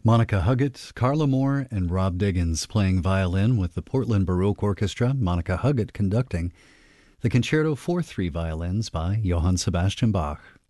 Monica Huggett, Carla Moore, and Rob Diggins playing violin with the Portland Baroque Orchestra, Monica Huggett conducting the Concerto for Three Violins by Johann Sebastian Bach.